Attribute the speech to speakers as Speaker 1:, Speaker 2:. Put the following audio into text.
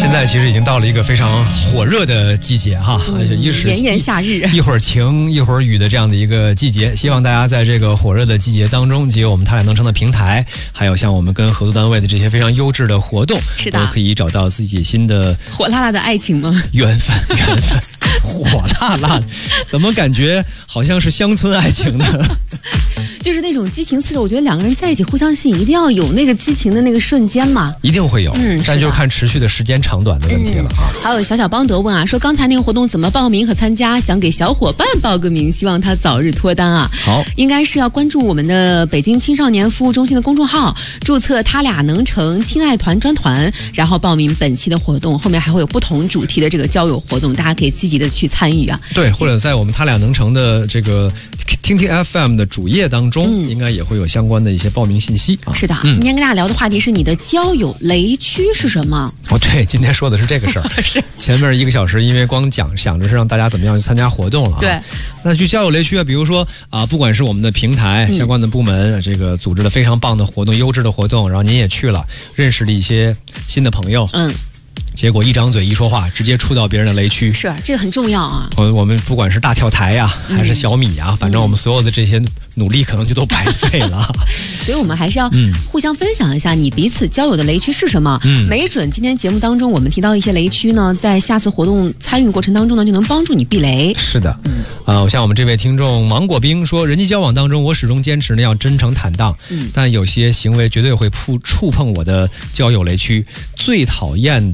Speaker 1: 现在其实已经到了一个非常火热的季节哈，
Speaker 2: 炎炎夏日，
Speaker 1: 一会儿晴一会儿雨的这样的一个季节。希望大家在这个火热的季节当中，藉由我们他俩能成的平台，还有像我们跟合作单位的这些非常优质的活动，
Speaker 2: 是的，
Speaker 1: 都可以找到自己新的
Speaker 2: 火辣辣的爱情吗？
Speaker 1: 缘分。火辣辣，怎么感觉好像是乡村爱情呢？
Speaker 2: 就是那种激情四射，我觉得两个人在一起互相吸引，一定要有那个激情的那个瞬间嘛。
Speaker 1: 一定会有，但就看持续的时间长短的问题了啊。
Speaker 2: 还有小邦德问啊，说刚才那个活动怎么报名和参加？想给小伙伴报个名，希望他早日脱单啊。
Speaker 1: 好，
Speaker 2: 应该是要关注我们的北京青少年服务中心的公众号，注册他俩能成亲爱团专团，然后报名本期的活动。后面还会有不同主题的这个交友活动，大家可以积极的去参与啊。
Speaker 1: 对，或者在我们他俩能成的这个听听 FM 的主页当中，应该也会有相关的一些报名信息啊。
Speaker 2: 是的，今天跟大家聊的话题是你的交友雷区是什么？
Speaker 1: 哦，对，今天说的是这个事儿。
Speaker 2: 是
Speaker 1: 前面1个小时，因为光想着是让大家怎么样去参加活动了。
Speaker 2: 对，
Speaker 1: 那去交友雷区啊，比如说啊，不管是我们的平台相关的部门，这个组织了非常棒的活动、优质的活动，然后您也去了，认识了一些新的朋友。结果一张嘴一说话，直接触到别人的雷区，
Speaker 2: 是这个很重要啊。
Speaker 1: 我们不管是大跳台呀，还是小米呀，反正我们所有的这些努力可能就都白费了。
Speaker 2: 所以我们还是要互相分享一下你彼此交友的雷区是什么。没准今天节目当中我们提到一些雷区呢，在下次活动参与过程当中呢，就能帮助你避雷。
Speaker 1: 是的，像我们这位听众芒果冰说，人际交往当中我始终坚持呢要真诚坦荡，但有些行为绝对会触碰我的交友雷区。最讨厌